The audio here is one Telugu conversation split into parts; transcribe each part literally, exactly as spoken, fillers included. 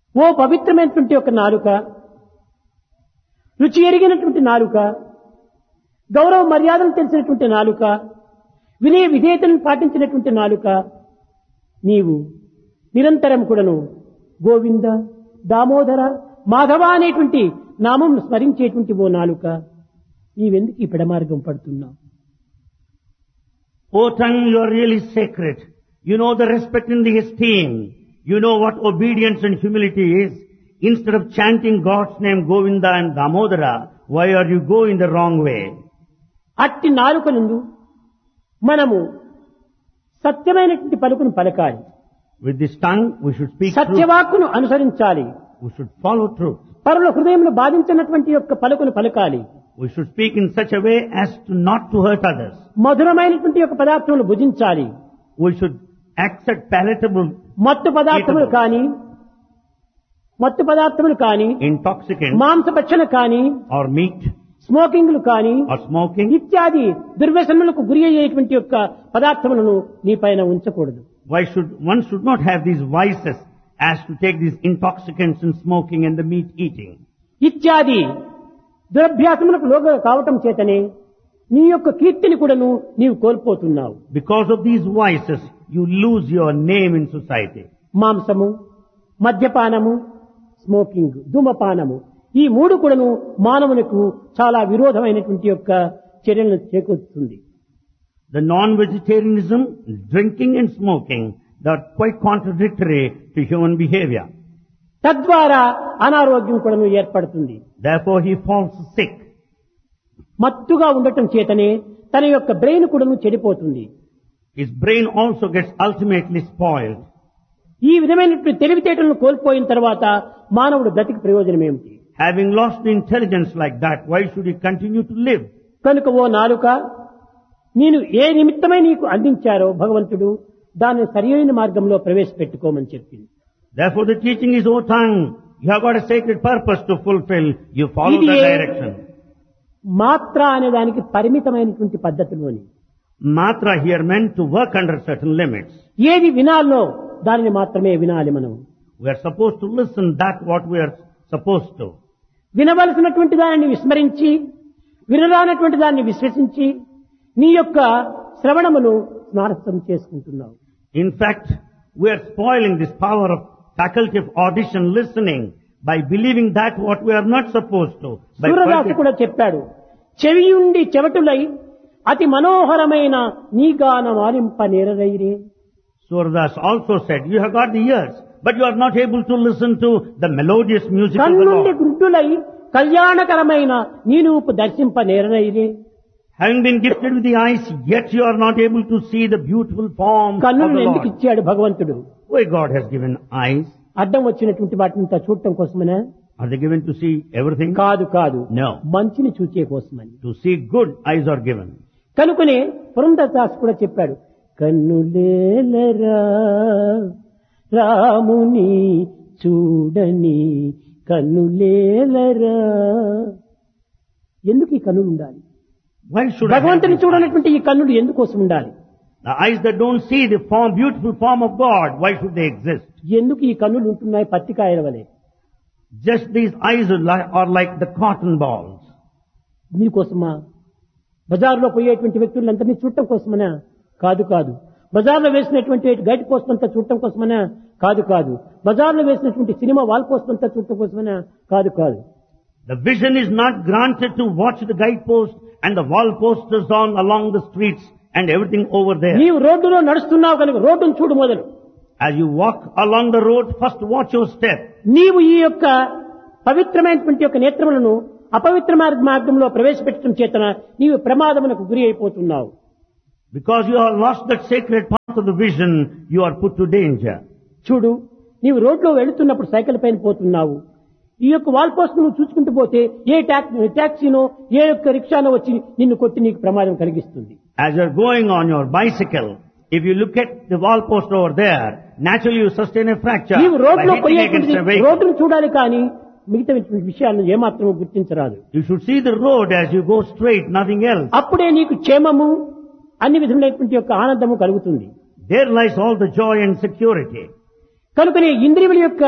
ఓ పవిత్రమైనటువంటి ఒక నాలుక, రుచి ఎరిగినటువంటి నాలుక, గౌరవ మర్యాదలు తెలిసినటువంటి నాలుక, వినయ విధేయతలను పాటించినటువంటి నాలుక, నీవు నిరంతరం కూడాను గోవింద, దామోదర, మాధవ అనేటువంటి నామం స్మరించేటువంటి ఓ నాలుక, నీవెందుకు ఈ పెడమార్గం పడుతున్నావు? O tongue, you are really sacred. You know the respect and the esteem. You know what obedience and humility is. Instead of chanting God's name, Govinda and Damodara, why are you going the wrong way? అట్టి నాలుక నుండి మనము సత్యమైనటువంటి పలుకును పలకాలి. With this tongue, we should speak truth. సత్యవాక్కును అనుసరించాలి. We should follow truth. పరుల హృదయంలో బాధించినటువంటి యొక్క పలుకును పలకాలి. We should speak in such a way as to not to hurt others. మధురమైనటువంటి యొక్క పదార్థములు భుజించాలి. We should accept palatable, మత్తు పదార్థములు కానీ, మత్తు పదార్థములు కానీ, intoxicants, మాంసభక్షణ కానీ, or meat, స్మోకింగ్లు కానీ, or smoking. ఇత్యాది దుర్వ్యసనములకు గురి అయ్యేటువంటి యొక్క పదార్థములను నీ పైన ఉంచకూడదు. Why should one should not have these vices as to take these intoxicants and smoking and the meat eating? ఇత్యాది దురభ్యాసములకు లోగా కావటం చేతనే నీ యొక్క కీర్తిని కూడాను నీవు కోల్పోతున్నావు. Because of these vices, you lose your name in society. మాంసము, మద్యపానము, స్మోకింగ్, ధూమపానము, ఈ మూడు కూడాను మానవునికి చాలా విరోధమైనటువంటి యొక్క చర్యలను చేకూరుతుంది. The non-vegetarianism, drinking and smoking, they are quite contradictory to human behavior. తద్వారా అనారోగ్యం కూడాను ఏర్పడుతుంది. Therefore he falls sick. మత్తుగా ఉండటం చేతనే తన యొక్క బ్రెయిన్ కూడాను చెడిపోతుంది. His brain also gets ultimately spoiled. ఈ విధమైనటువంటి తెలివితేటలను కోల్పోయిన తర్వాత మానవుడు బ్రతికి ప్రయోజనం ఏమిటి? Having lost the intelligence like that, why should he continue to live? కనుక ఓ నాలుక, నేను ఏ నిమిత్తమై నీకు అందించారో భగవంతుడు దాన్ని సరియైన మార్గంలో ప్రవేశపెట్టుకోమని చెప్పింది. Therefore the teaching is, O tongue, you have got a sacred purpose to fulfill. You follow ఇది the ఏ direction. మాత్ర అనే దానికి పరిమితమైనటువంటి పద్ధతిలోని Matra here meant to work under certain limits. ఏది వినాలో దానిని మాత్రమే వినాలి. మనం We are supposed to listen that what we are supposed to. వినవలసినటువంటి దానిని విస్మరించి, వినరానటువంటి దాన్ని విశ్వసించి నీ యొక్క శ్రవణమును స్నారస్థం చేసుకుంటున్నావు. In fact, we are spoiling this power of faculty of audition listening by believing that what we are not supposed to. By Surdas కూడా చెప్పాడు, చెవియుండి చెవటులై అతి మనోహరమైన నీ గానం ఆలింప నేరరైరే. Surdas also said, you have got the ears, but you are not able to listen to the melodious music of the కన్నుండి Lord. గుడ్డులై కళ్యాణకరమైన నీ రూపు దర్శింప నేరరైరే. Having been gifted with the eyes, yet you are not able to see the beautiful form of కన్నులను the ఎందుకు Lord. ఇచ్చాడు భగవంతుడు? Why God has given eyes? అడ్డం వచ్చినటువంటి వాటిని చూడటం కోసమనే? Are they given to see everything? కాదు కాదు, No. మంచిని చూచే కోసమని. To see good, eyes are given. కనుకనే పురంధరదాస్ కూడా చెప్పాడు, కన్నులేలరా రాముని చూడని కన్నులేలరా. ఎందుకు ఈ కన్నులు ఉండాలి? Why should I have భగవంతుని these eyes? చూడనటువంటి ఈ కన్నులు ఎందుకోసం ఉండాలి? The eyes that don't see the form, beautiful form of God, why should they exist? ఎందుకు ఈ కన్నులు ఉంటున్నాయి పత్తికాయల వలె? Just these eyes are like, are like the cotton balls. దీనికోసమా? బజార్లో పోయేటువంటి వ్యక్తులందరినీ చూడటం కోసమనా? కాదు కాదు. బజార్లో వేసినటువంటి గైడ్ పోస్ట్ అంతా చూడటం కోసమనా? కాదు కాదు. బజార్లో వేసినటువంటి సినిమా వాల్ పోస్ట్ అంతా చూడటం కోసమనా? కాదు కాదు. The vision is not granted to watch the guidepost and the wall posters on along the streets and everything over there. నీవు రోడ్డులో నడుస్తున్నావు కనుక రోడ్డును చూడు మొదలు. As you walk along the road, first watch your step. నీవు ఈ యొక్క పవిత్రమైనటువంటి యొక్క నేత్రములను అపవిత్ర మార్గ మార్గంలో ప్రవేశపెట్టడం చేతన నీవు ప్రమాదమునకు గురి అయిపోతున్నావు. Because you have lost that sacred path of the vision, you are put to danger. చూడు, నీవు రోడ్లో వెళుతున్నప్పుడు సైకిల్ పైన పోతున్నావు. ఈ యొక్క వాల్ పోస్ట్ నువ్వు చూసుకుంటూ పోతే ఏ టాక్సీనో ఏ యొక్క రిక్షానో వచ్చి నిన్ను కొట్టి నీకు ప్రమాదం కలిగిస్తుంది. As you are going on your bicycle, if you look at the wall post over there, naturally you sustain a fracture నీవు by రోడ్లో hitting పోయేటువంటి against a vehicle. రోడ్డును చూడాలి కానీ మిగతా విషయాలను ఏమాత్రం గుర్తించరాదు. You should see the road as you go straight, nothing else. అప్పుడే నీకు క్షేమము, అన్ని విధములైనటువంటి యొక్క ఆనందము కలుగుతుంది. There lies all the joy and security. కనుకనే ఇంద్రియముల యొక్క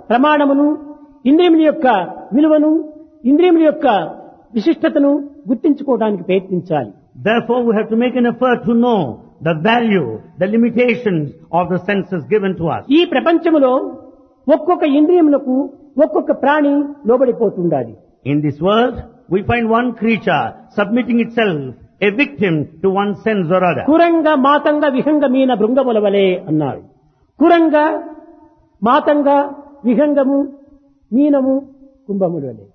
ప్రమాణమును, ఇంద్రియముల యొక్క విలువను, ఇంద్రియముల యొక్క విశిష్టతను గుర్తించుకోవడానికి ప్రయత్నించాలి. Therefore, we have to make an effort to know the value, the limitations of the senses given to us. ఈ ప్రపంచములో ఒక్కొక్క ఇంద్రియములకు ఒక్కొక్క ప్రాణి లోబడిపోతుండాలి. In this world, we find one creature submitting itself, a victim to one sense or other. కురంగ మాతంగ విహంగ మీన భృంగముల వలె అన్నారు. కురంగ మాతంగ విహంగము మీనము కుంభముల వలె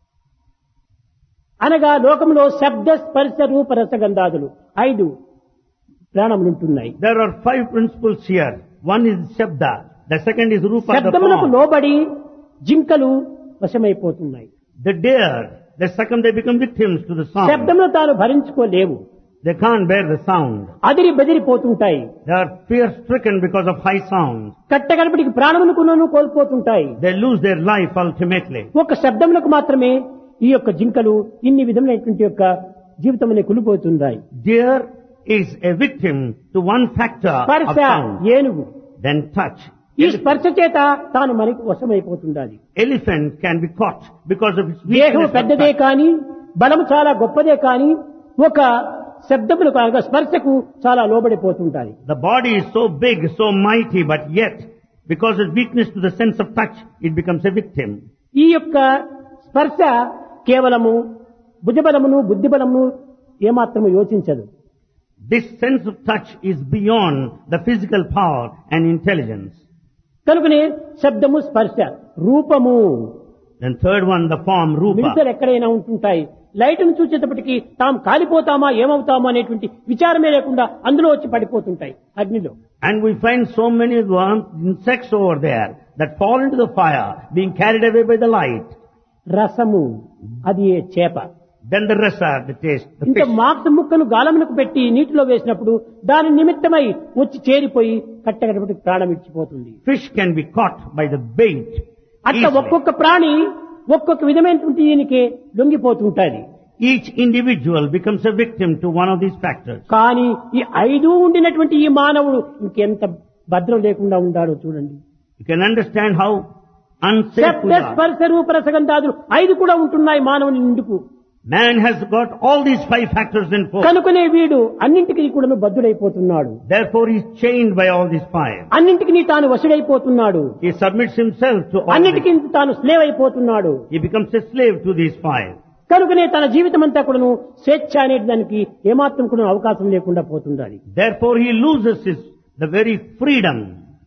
అనగా లోకంలో శబ్ద స్పర్శ రూప రసగంధాదులు ఐదు ప్రాణములుంటున్నాయి. There are five principles here. One is Shabda, the second is Rupa, the శబ్దములకు form. లోబడి జింకలు వశమైపోతున్నాయి. The deer, the second they become victims to the sound. శబ్దమును తాను భరించుకోలేవు. They can't bear the sound. అదిరి బెదిరిపోతుంటాయి. They are fear-stricken because of high sound. కట్టగడపటికి ప్రాణమును కోల్పోతుంటాయి. They lose their life ultimately. ఒక శబ్దములకు మాత్రమే ఈ యొక్క జింకలు ఇన్ని విధమైనటువంటి యొక్క జీవితమునే కులిపోతున్నాయి. Deer is a victim to one factor of స్పర్శ sound. ఏనుగు, Then touch. ఈ స్పర్శ చేత తాను మనకి వశమైపోతుండాలి. Elephant can be caught because of its దేహం weakness of పెద్దదే touch. కాని బలము చాలా గొప్పదే కాని ఒక శబ్దములు కాగా స్పర్శకు చాలా లోబడిపోతుంటాయి. The body is so big, so mighty, but yet, because of weakness to the sense of touch, it becomes a victim. ఈ యొక్క స్పర్శ కేవలము భుజబలమును బుద్ధిబలమును ఏమాత్రము యోచించదు. This sense of touch is beyond the physical power and intelligence. కనుకనే శబ్దము స్పర్శ రూపము. Then third one, the form, Rupa. మిడతలు ఎక్కడైనా ఉంటుంటాయి. లైట్ను చూసేటప్పటికి తాము కాలిపోతామా ఏమవుతామా అనేటువంటి విచారమే లేకుండా అందులో వచ్చి పడిపోతుంటాయి అగ్నిలో. And we find so many worms, insects over there that fall into the fire, being carried away by the light. రసము అది ఏ చేప. Then the rasa, the taste, the ఇంత fish. మాంసం ముక్కను గాలమునకు పెట్టి నీటిలో వేసినప్పుడు దాని నిమిత్తమై వచ్చి చేరిపోయి కట్టగడపటికి ప్రాణం ఇచ్చిపోతుంది. Fish can be caught by the bait. అట్లా easily. ఒక్కొక్క ప్రాణి ఒక్కొక్క విధమైనటువంటి దీనికి లొంగిపోతుంటాది. Each individual becomes a victim to one of these factors. కానీ ఈ ఐదు ఉండినటువంటి ఈ మానవుడు ఇంకెంత భద్రం లేకుండా ఉండాడో చూడండి. You can understand how unsafe శబ్ద we are. స్పర్శ రూప రసగంధాదులు ఐదు కూడా ఉంటున్నాయి మానవుని నిండుకు. Man has got all these five factors in force. కనుకనే వీడు అన్నింటికి కూడా బద్ధుడైపోతున్నాడు. Therefore he is chained by all these five. అన్నింటికి తాను వశుడైపోతున్నాడు. He submits himself to all అన్నిటికీ these. తాను స్లేవ్ అయిపోతున్నాడు. He becomes a slave to these five. కనుకనే తన జీవితం అంతా కూడాను స్వేచ్ఛ అనే దానికి ఏమాత్రం కూడా అవకాశం లేకుండా పోతుండాలి. Therefore he loses his, the very freedom.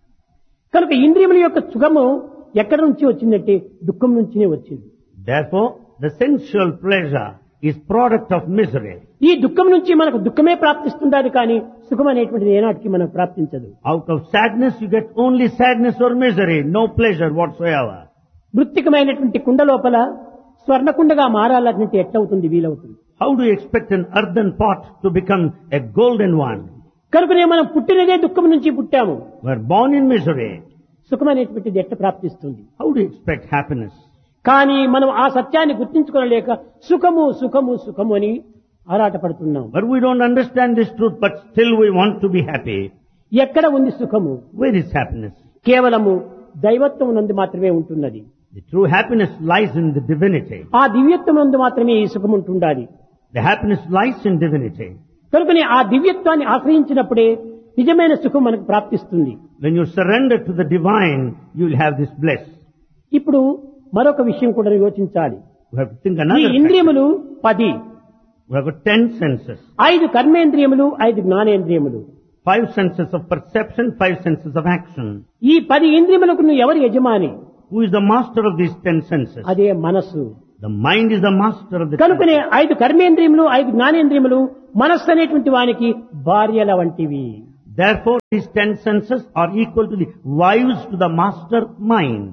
కనుక ఇంద్రియముల యొక్క సుఖము ఎక్కడి నుంచి వచ్చిందంటే దుఃఖం నుంచినే వచ్చింది. Therefore the sensual pleasure is product of misery. ఈ దుఃఖం నుంచి మనకు దుఃఖమే ప్రాప్తిస్తుండాలి కానీ సుఖం అనేటువంటిది ఏనాటికి మనకు ప్రాప్తించదు. Out of sadness you get only sadness or misery, no pleasure whatsoever. మృత్తికమైనటువంటి కుండ లోపల స్వర్ణకుండగా మారాలంటే ఎట్లవుతుంది వీలవుతుంది. How do you expect an earthen pot to become a golden one? కనుకనే మనం పుట్టినదే దుఃఖం నుంచి పుట్టాము. We are born in misery. సుఖం అనేటువంటిది ఎట్లా ప్రాప్తిస్తుంది. How do you expect happiness? కానీ మనం ఆ సత్యాన్ని గుర్తించుకోలేక సుఖము సుఖము సుఖము అని ఆరాటపడుతున్నాం. But we don't understand this truth, but still we want to be happy. ఎక్కడ ఉంది సుఖము? Where is happiness? కేవలము దైవత్వం నందు మాత్రమే ఉంటున్నది. The true happiness lies in the divinity. ఆ దివ్యత్వం నందు మాత్రమే ఈ సుఖం ఉంటుండాలి. The happiness lies in divinity. కనుకనే ఆ దివ్యత్వాన్ని ఆశ్రయించినప్పుడే నిజమైన సుఖం మనకు ప్రాప్తిస్తుంది. When you surrender to the divine, you will have this bliss. ఇప్పుడు మరొక విషయం కూడా యోచించాలి. We have to think ఈ another factor. ఇంద్రియములు పది, We have got ten senses. ఐదు కర్మేంద్రియములు, ఐదు జ్ఞానేంద్రియములు. Five senses of perception, five senses of action. ఈ పది ఇంద్రియములకు నువ్వు ఎవరు యజమాని? Who is the master of these ten senses? అదే మనస్సు. The mind is the master of the కనుకనే senses. ఐదు కర్మేంద్రియములు, ఐదు జ్ఞానేంద్రియములు మనస్సు అనేటువంటి వానికి భార్యల వంటివి. Therefore, these ten senses are equal to the wives to the master mind.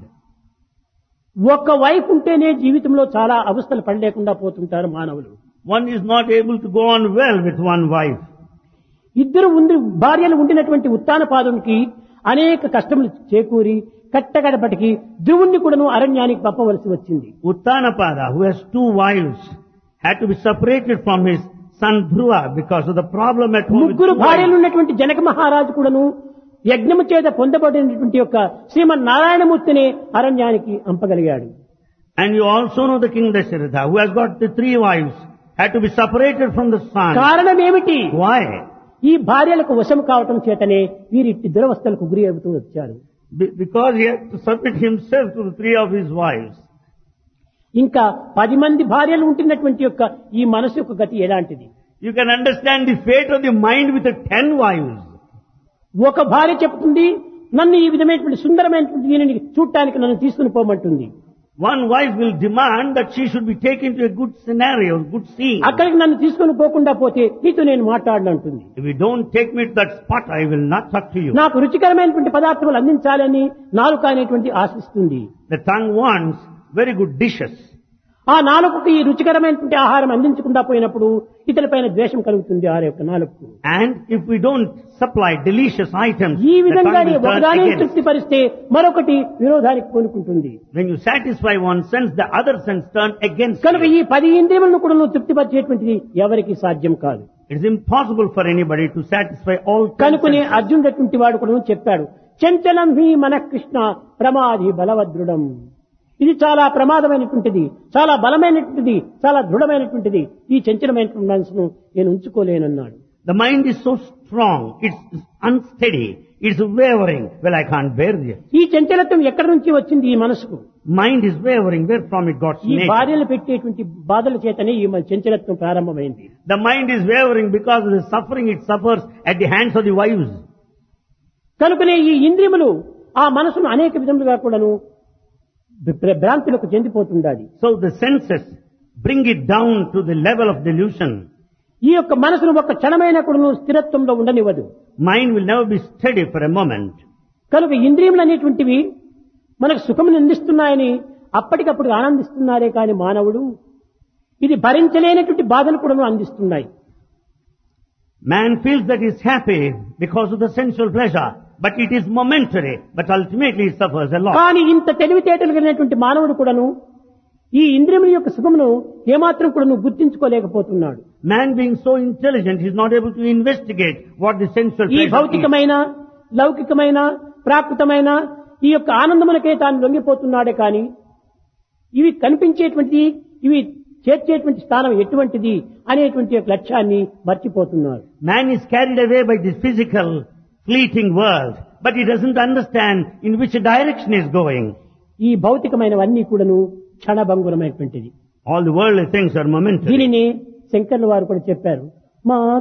ఒక్క వైపు ఉంటేనే జీవితంలో చాలా అవస్థలు పడలేకుండా పోతుంటారు మానవులు. One is not able to go on well with one wife. ఇద్దరు ఉండి భార్యలు ఉండినటువంటి ఉత్తానపాదునికి అనేక కష్టములు చేకూరి కట్టగడపటికి ధ్రువుణ్ణి కూడాను అరణ్యానికి పంపవలసి వచ్చింది. Uttanapada, who has two wives, had to be separated from his son Dhruva because of the problem at home with ముగ్గురు two భార్యలు wives. ఉన్నటువంటి జనక మహారాజు కూడాను యజ్ఞము చేత పొందబడినటువంటి యొక్క శ్రీమన్ నారాయణమూర్తిని అరణ్యానికి అంపగలిగాడు. And you also know the king Dasharatha, who has got the three wives, had to be separated from the son. కారణం ఏమిటి? Why? ఈ భార్యలకు వశం కావటం చేతనే వీరిట్టి దురవస్థలకు గురి అవుతూ వచ్చారు. Be- Because he had to submit himself to the three of his wives. ఇంకా పది మంది భార్యలు ఉంటున్నటువంటి యొక్క ఈ మనసు యొక్క గతి ఎలాంటిది? You can understand the fate of the mind with the ten wives. ఒక భార్య చెప్తుంది, నన్ను ఈ విధమైనటువంటి సుందరమైనటువంటి దీనిని చూడటానికి నన్ను తీసుకుని పోమంటుంది. One wife will demand that she should be taken to a good scenario, good scene. అక్కడికి నన్ను తీసుకుని పోకుండా పోతే నీతో నేను మాట్లాడనంటుంది. If you don't take me to that spot, I will not talk to you. నాకు రుచికరమైనటువంటి పదార్థాలు అందించాలని నాలుక అనేటువంటి ఆశిస్తుంది. The tongue wants very good dishes. ఆ నాలుకకి ఈ రుచికరమైనటువంటి ఆహారం అందించకుండా పోయినప్పుడు ఇతరులపైన ద్వేషం కలుగుతుంది ఆ యొక్క నాలుకకు. And if we don't supply delicious items, ఈ the విధంగా tongue will turn ఒకదాన్ని against. తృప్తిపరిస్తే మరొకటి విరోధానికి పూనుకుంటుంది. When you satisfy one sense, the other sense turn against కనుక you. ఈ పది ఇంద్రియములను కూడా నువ్వు తృప్తిపరిచేటువంటిది ఎవరికి సాధ్యం కాదు. It is impossible for anybody to satisfy all ten కనుకనే senses. అర్జునుడటువంటి వాడు కూడా చెప్పాడు, చంచలం హి మన కృష్ణ ప్రమాది బలవదృఢం. ఇది చాలా ప్రమాదమైనటువంటిది, చాలా బలమైనటువంటిది, చాలా దృఢమైనటువంటిది. ఈ చంచలమైనటువంటి మనసును నేను ఉంచుకోలేనన్నాడు. The mind is so strong, it's unsteady, it's wavering. Well, I can't bear this. ఈ చంచలత్వం ఎక్కడి నుంచి వచ్చింది ఈ మనసుకు? Mind is wavering, where from it got ఈ nature. భార్యలు పెట్టేటువంటి బాధల చేతనే ఈ మన చంచలత్వం ప్రారంభమైంది. The mind is wavering because of the suffering it suffers at the hands of the wives. కనుకనే ఈ ఇంద్రియములు ఆ మనసును అనేక విధములుగా కూడాను భ్ర- భ్రాంతులకు చెందిపోతుండాలి. So the senses bring it down to the level of delusion. ఈ యొక్క మనసును ఒక క్షణమైన కూడాను స్థిరత్వంలో ఉండనివ్వదు. Mind will never be steady for a moment. కనుక ఇంద్రియములు అనేటువంటివి మనకు సుఖమును అందిస్తున్నాయని అప్పటికప్పుడు ఆనందిస్తున్నారే కాని మానవుడు ఇది భరించలేనటువంటి బాధలు కూడాను అందిస్తున్నాయి. Man feels that he is happy because of the sensual pleasure, but it is momentary, but ultimately he suffers a lot. కానీ ఇంత తెలివితేటలు కలిగినటువంటి మానవుడు కూడాను ఈ ఇంద్రియముల యొక్క సుఖమును ఏమాత్రం కూడాను గుర్తించుకోలేకపోతున్నాడు. Man being so intelligent, he is not able to investigate what the sensual ఈ pleasure is. భౌతికమైన లౌకికమైన ప్రాకృతమైన ఈ యొక్క ఆనందములకే తాను లొంగిపోతున్నాడే కాని ఇవి కనిపించేటువంటి ఇవి చేర్చేటువంటి స్థానం ఎటువంటిది అనేటువంటి యొక్క లక్ష్యాన్ని మర్చిపోతున్నారు. Man is carried away by this physical, fleeting world, but he doesn't understand in which direction he is going. ఈ భౌతికమైనవన్నీ కూడాను క్షణభంగురమైనటువంటిది. All the worldly things are momentary. దీనిని శంకర్ల వారు కూడా చెప్పారు. మా